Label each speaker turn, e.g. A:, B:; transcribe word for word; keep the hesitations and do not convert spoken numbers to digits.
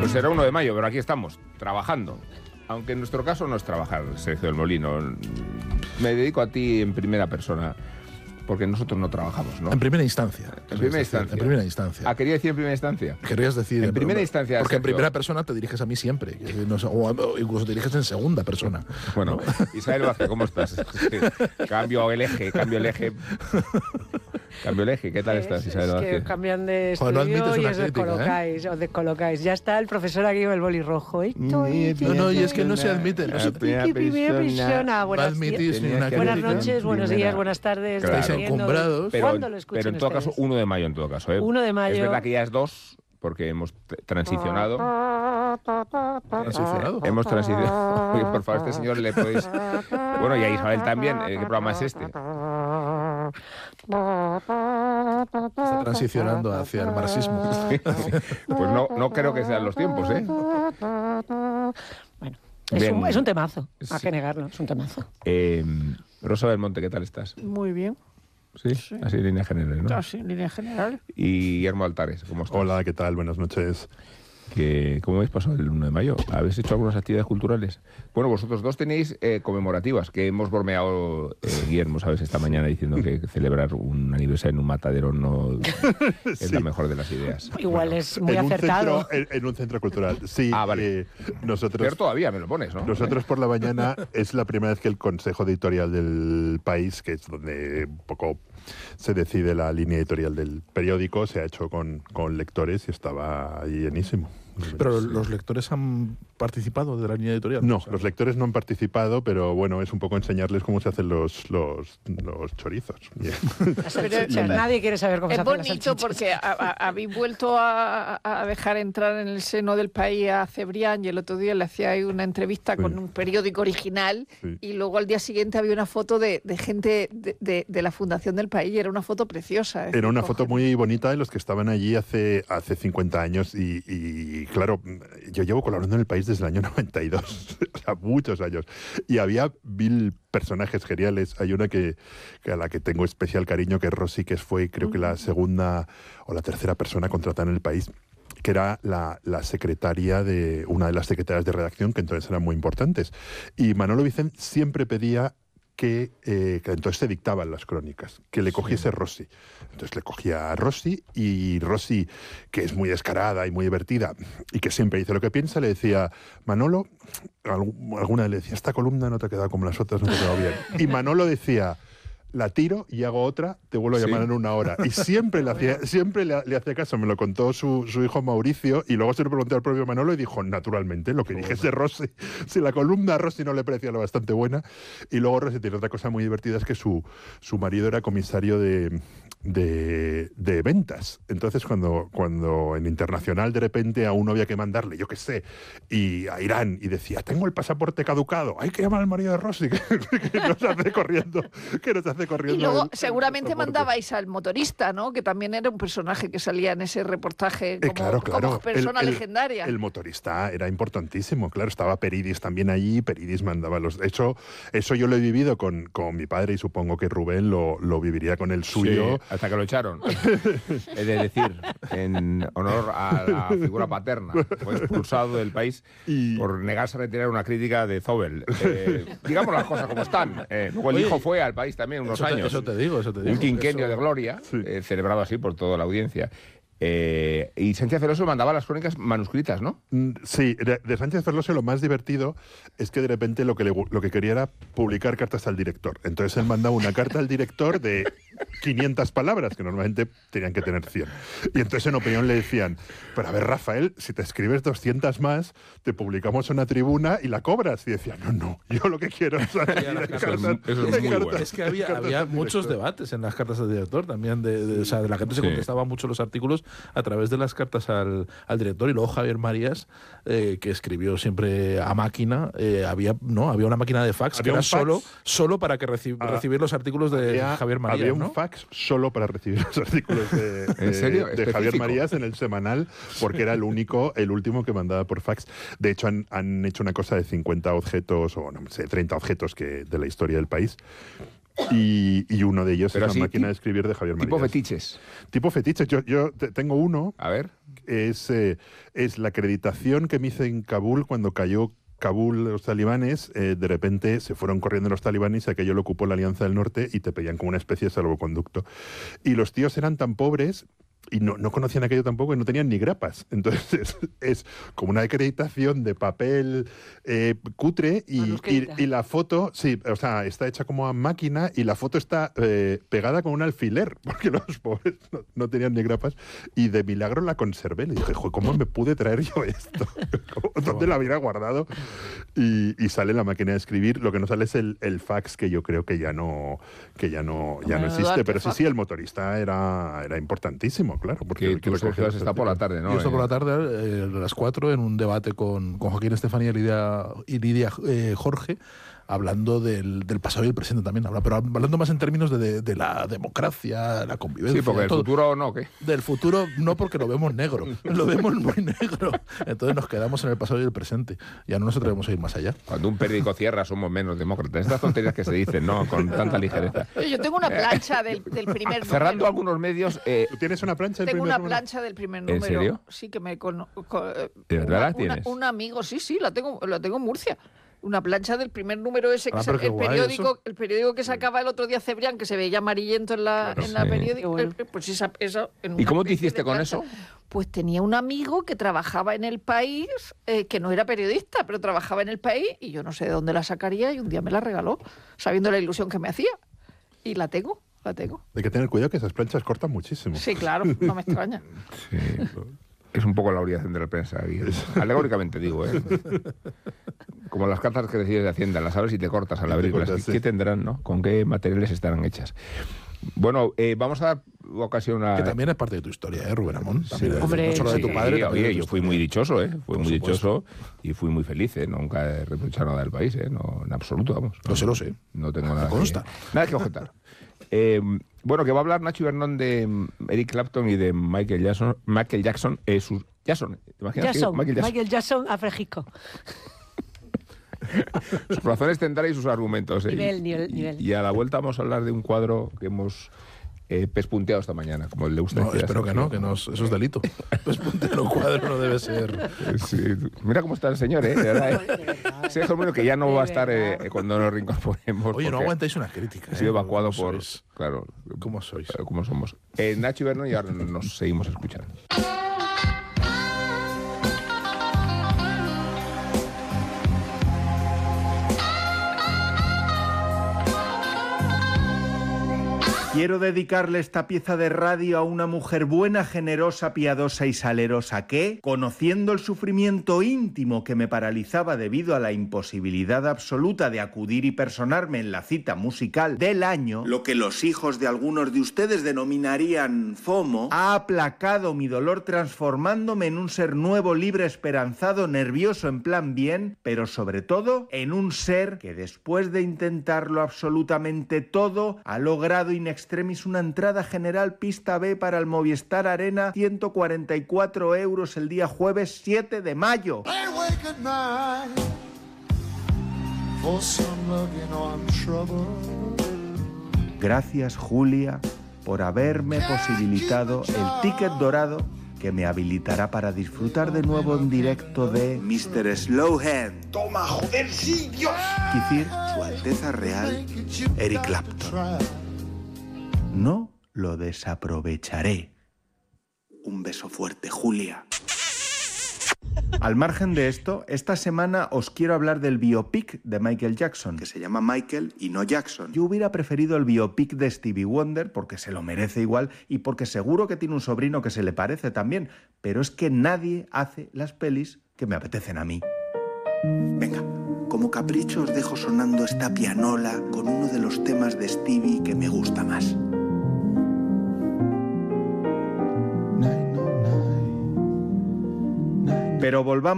A: Pues será uno de mayo, pero aquí estamos, trabajando. Aunque en nuestro caso no es trabajar, Sergio del Molino. Me dedico a ti en primera persona, porque nosotros no trabajamos, ¿no?
B: En primera instancia.
A: En primera instancia.
B: En primera instancia.
A: Ah, quería decir en primera instancia.
B: Querías decir...
A: En primera instancia,
B: Porque en
A: Sergio.
B: primera persona te diriges a mí siempre. No sé, o incluso te diriges en segunda persona.
A: Bueno, ¿no? Isabel Vázquez, ¿cómo estás? Cambio el eje, cambio el eje... Cambio el eje, ¿qué tal
C: es,
A: estás, Isabel
C: es
A: Vázquez?
C: que cambian de
B: Joder, no
C: estudio
B: admites
C: y
B: una
C: os
B: crítica,
C: descolocáis,
B: ¿eh?
C: os descolocáis. Ya está el profesor aquí con el boli rojo. Estoy
B: No, no, y es que no se admite. No se
C: primera persona.
B: no
C: Buenas,
B: admitís ni una
C: buenas
B: crítica.
C: noches, buenos días, buenas tardes.
A: Claro.
B: Estáis
C: dependiendo
B: encumbrados.
C: de
A: Pero,
C: ¿Cuándo lo escuchen
A: pero en todo
C: ustedes?
A: caso, uno de mayo en todo caso. ¿eh?
C: uno de mayo.
A: Es verdad que ya es dos, porque hemos t- transicionado.
B: Transicionado.
A: Hemos transicionado. Oye, por favor, a este señor le podéis... Bueno, y a Isabel también. ¿eh? ¿Qué programa es este?
B: Está transicionando hacia el marxismo.
A: Pues no, no creo que sean los tiempos, ¿eh?
C: Bueno, es
A: Bien.
C: un, es un temazo. Hay
A: Sí.
C: que negarlo, es un temazo.
A: eh Rosa Belmonte, ¿qué tal estás?
D: Muy bien.
A: ¿Sí?
D: Sí.
A: Así en líneas generales, ¿no?
D: Así, en línea general.
A: Y Guillermo Altares, ¿cómo estás?
E: Hola, ¿qué tal? Buenas noches.
A: Que, ¿Cómo habéis pasado el uno de mayo? ¿Habéis hecho algunas actividades culturales? Bueno, vosotros dos tenéis eh, conmemorativas, que hemos bromeado, eh, Guillermo, ¿sabes? Esta mañana diciendo que celebrar un aniversario en un matadero no es
E: Sí.
A: la mejor de las ideas.
C: Igual
A: Bueno,
C: es muy
E: en un
C: acertado.
E: centro- en, en un centro cultural. Sí,
A: Ah, vale.
E: eh, nosotros,
A: Peor todavía me lo pones, ¿no?
E: nosotros por la mañana es la primera vez que el Consejo Editorial del país, que es donde un poco se decide la línea editorial del periódico, se ha hecho con, con lectores y estaba ahí llenísimo.
B: Pero los lectores han participado de la línea editorial.
E: No,
B: O sea,
E: los lectores no han participado, pero bueno, es un poco enseñarles cómo se hacen los, los, los chorizos. Bien.
C: La salchicha. Nadie quiere saber cómo se
D: Es
C: hace la
D: bonito
C: salchicha.
D: porque a- a- habéis vuelto a, a dejar entrar en el seno del país a Cebrián y el otro día le hacíais una entrevista
E: Sí.
D: con un periódico original
E: Sí.
D: y luego al día siguiente había una foto de, de gente de, de- de la Fundación del País y era una foto preciosa. es
E: Era
D: decir,
E: una
D: con
E: foto
D: gente-
E: muy bonita de los que estaban allí hace, hace cincuenta años y, y, claro, yo llevo colaborando en el país desde el año noventa y dos, o sea, muchos años. Y había mil personajes geniales. Hay una que, que a la que tengo especial cariño, que es Rosy, que fue creo que la segunda o la tercera persona contratada en el país, que era la, la secretaria de una de las secretarias de redacción, que entonces eran muy importantes. Y Manolo Vicent siempre pedía que, eh, que entonces se dictaban las crónicas, que le cogiese Rosy. Entonces le cogía a Rosy y Rosy, que es muy descarada y muy divertida y que siempre dice lo que piensa, le decía, Manolo, algu- alguna le decía, esta columna no te ha quedado como las otras, no te ha quedado bien. Y Manolo decía, la tiro y hago otra, te vuelvo a
A: Sí.
E: llamar en una hora. Y siempre le hacía, siempre le, le hacía caso, me lo contó su, su hijo Mauricio y luego se lo pregunté al propio Manolo y dijo, naturalmente, lo que dijese Rosy, si la columna a Rosy no le parecía lo bastante buena. Y luego Rosy tiene otra cosa muy divertida, es que su, su marido era comisario de, de, de ventas. Entonces cuando, cuando en internacional de repente a uno había que mandarle, yo qué sé, y a Irán, y decía, tengo el pasaporte caducado, hay que llamar al marido de Rosy, que, que nos hace corriendo, que nos hace corriendo.
D: Y luego
E: el- el
D: seguramente
E: pasaporte.
D: mandabais al motorista, ¿no? Que también era un personaje que salía en ese reportaje como,
E: Eh, claro, claro.
D: como persona
E: El- el-
D: legendaria.
E: El motorista era importantísimo, claro. Estaba Peridis también allí, Peridis mandaba los... Eso, eso yo lo he vivido con, con mi padre y supongo que Rubén lo, lo viviría con el suyo.
A: Sí, hasta que lo echaron. Es de decir, en honor a la figura paterna. Fue expulsado del país
E: Y-
A: por negarse a retirar una crítica de Zobel. Eh, digamos las cosas como están. Eh, luego el
B: Oye,
A: hijo fue al país también unos
B: eso te-
A: años.
B: eso te digo, eso te digo.
A: Un quinquenio
B: Eso-
A: de gloria,
E: Sí.
A: eh, celebrado así por toda la audiencia. Eh, y Sánchez Veloso mandaba las crónicas manuscritas, ¿no?
E: Mm, Sí, de, de Sánchez Ferlosio lo más divertido es que de repente lo que, le gu- lo que quería era publicar cartas al director. Entonces él mandaba una carta al director de quinientas palabras, que normalmente tenían que tener cien. Y entonces en opinión le decían, pero a ver, Rafael, si te escribes doscientas más, te publicamos una tribuna y la cobras. Y decía, no, no, yo lo que quiero es...
B: las
E: cartas-
B: cartas-
A: eso es muy
E: cartas-
A: bueno.
B: Es que había,
E: cartas
B: había
E: al
B: muchos
E: director.
B: debates en las cartas del director también. De, de- o sea, de la gente se
A: Sí.
B: contestaba mucho los artículos a través de las cartas al, al director. Y luego Javier Marías, eh, que escribió siempre a máquina, eh, había no había una máquina de fax que
E: Había
B: era
E: un fax.
B: solo, solo para que reci-
E: Ah,
B: recibir los artículos de
E: Había-
B: Javier Marías.
E: Había un
B: ¿no?
E: fax solo para recibir los artículos de,
A: ¿En
E: de-
A: serio?
E: de Javier
A: Específico.
E: Marías en el semanal, porque era el único, el último que mandaba por fax. De hecho, han, han hecho una cosa de cincuenta objetos, o no sé, treinta objetos que, de la historia del país. Y, y uno de ellos
A: Pero
E: es
A: así,
E: la máquina
A: ti-
E: de escribir de Javier Marías.
A: Tipo fetiches.
E: Tipo fetiches. Yo, yo te- tengo uno.
A: A ver.
E: Es, eh, es la acreditación que me hice en Kabul cuando cayó Kabul los talibanes. Eh, de repente se fueron corriendo los talibanes y aquello lo ocupó la Alianza del Norte y te pedían como una especie de salvoconducto. Y los tíos eran tan pobres y no, no conocían aquello tampoco y no tenían ni grapas. Entonces es, es como una acreditación de papel eh, cutre y, y,
C: Manuscrita.
E: y la foto, sí, o sea, está hecha como a máquina y la foto está eh, pegada con un alfiler, porque los pobres no, no tenían ni grapas. Y de milagro la conservé. Le dije, "Joder, ¿cómo me pude traer yo esto? ¿Dónde la hubiera guardado?" Y, y sale la máquina de escribir. Lo que no sale es el, el fax, que yo creo que ya no, que ya no, ya no
D: Menudo
E: existe. Pero sí,
D: artefacto.
E: sí, el motorista era, era importantísimo, claro. Porque
A: Que
E: el que
A: tú,
E: lo
A: Sergio,
E: cogía
A: has estado por la tarde, ¿no?
B: Yo estoy por
A: Eh,
B: la tarde, eh, a las cuatro, en un debate con, con Joaquín Estefanía y Lidia, y Lidia eh, Jorge, hablando del, del pasado y el presente también, habla- pero hablando más en términos de, de- de la democracia, la convivencia.
A: Sí, porque el
B: todo.
A: futuro no, ¿qué?
B: Del futuro no, porque lo vemos negro, lo vemos muy negro. Entonces nos quedamos en el pasado y el presente. Ya no nos atrevemos a ir más allá.
A: Cuando un periódico cierra somos menos demócratas. Estas tonterías que se dicen, ¿no? Con tanta ligereza.
D: Oye, yo tengo una plancha del, del primer
A: Cerrando
D: número.
A: algunos medios... eh,
E: ¿Tú tienes una plancha del
D: Tengo
E: primer
D: una
E: número?
D: plancha del primer
A: ¿En
D: número.
A: serio?
D: Sí, que me con, con-
A: ¿De verdad
D: una-
A: la tienes?
D: una- un amigo, sí, sí, la tengo, la tengo en Murcia. Una plancha del primer número ese, que
B: Ah,
D: sa-
B: pero qué
D: el,
B: guay
D: periódico,
B: eso.
D: el periódico que sacaba el otro día Cebrián, que se veía amarillento en la,
A: Claro,
D: en la
A: sí.
D: periódico.
C: Qué bueno.
D: eh, Pues esa, esa- en
A: ¿Y
D: una
A: cómo te
D: especie
A: hiciste
D: de
A: con
D: plancha.
A: eso?
D: Pues tenía un amigo que trabajaba en El País, eh, que no era periodista, pero trabajaba en El País, y yo no sé de dónde la sacaría, y un día me la regaló, sabiendo la ilusión que me hacía. Y la tengo, la tengo.
E: Hay que tener cuidado que esas planchas cortan muchísimo.
D: Sí, claro, no me extraña.
A: Sí. Es un poco la obligación de la prensa, Guillermo. Alegóricamente digo, ¿eh? Como las cartas que recibes de Hacienda, las abres y te cortas al
E: Y te
A: abrirlas.
E: cortas,
A: ¿Qué
E: sí.
A: tendrán, no? ¿Con qué materiales estarán hechas? Bueno, eh, vamos a dar ocasión a...
B: Que también es parte de tu historia, ¿eh, Rubén Amón? También,
A: Sí,
B: eh,
C: hombre,
B: no solo de tu
C: sí.
B: padre.
A: Sí,
B: también de
A: oye,
B: tu
A: yo fui
B: historia.
A: muy dichoso, ¿eh? Fui
B: Por
A: muy
B: supuesto.
A: dichoso y fui muy feliz, ¿eh? Nunca he reprochado nada del país, ¿eh? No, en absoluto, vamos.
B: Lo sé, lo sé.
A: No tengo nada
B: Me consta.
A: que, nada que objetar. Eh, bueno, que va a hablar Nacho Ibernón de mm, Eric Clapton y de Michael Jackson. Michael Jackson, eh, sus, Jackson, ¿te imaginas?
C: Jackson,
A: que- Michael Jackson.
C: Michael Jackson a Fresco.
A: Sus razones tendrá y sus argumentos. ¿eh?
C: Nivel,
A: Y-
C: nivel,
A: y,
C: nivel.
A: y a la vuelta vamos a hablar de un cuadro que hemos eh, pespunteado esta mañana, como le gusta
B: No,
A: decir a
B: espero que
A: Sergio.
B: no, que no, eso es delito. Pues ponte en un cuadro, no debe ser.
A: Sí, mira cómo está el señor, ¿eh? De verdad, ¿eh? Sergio Romero, que ya no
C: De
A: va a estar eh,
C: verdad.
A: cuando nos reincorporemos.
B: Oye, no
A: porque
B: aguantáis una crítica.
A: Ha sido
B: ¿eh?
A: evacuado
B: ¿Cómo
A: por...
B: sois?
A: Claro.
B: ¿Cómo sois?
A: eh, ¿Cómo somos? Eh, Nacho Ibernón y ahora nos seguimos escuchando.
F: Quiero dedicarle esta pieza de radio a una mujer buena, generosa, piadosa y salerosa que, conociendo el sufrimiento íntimo que me paralizaba debido a la imposibilidad absoluta de acudir y personarme en la cita musical del año, lo que los hijos de algunos de ustedes denominarían FOMO, ha aplacado mi dolor transformándome en un ser nuevo, libre, esperanzado, nervioso en plan bien, pero sobre todo en un ser que después de intentarlo absolutamente todo, ha logrado in extremis una entrada general pista B para el Movistar Arena, ciento cuarenta y cuatro euros el día jueves siete de mayo. Gracias, Julia, por haberme posibilitado el ticket dorado que me habilitará para disfrutar de nuevo en directo de mister Slowhead. ¡Toma, joder, sí, Dios! Quicir, Su Alteza Real, Eric Clapton. No lo desaprovecharé. Un beso fuerte, Julia. Al margen de esto, esta semana os quiero hablar del biopic de Michael Jackson, que se llama Michael y no Jackson. Yo hubiera preferido el biopic de Stevie Wonder porque se lo merece igual y porque seguro que tiene un sobrino que se le parece también, pero es que nadie hace las pelis que me apetecen a mí. Venga, como capricho os dejo sonando esta pianola con uno de los temas de Stevie que me gusta más. Pero volvamos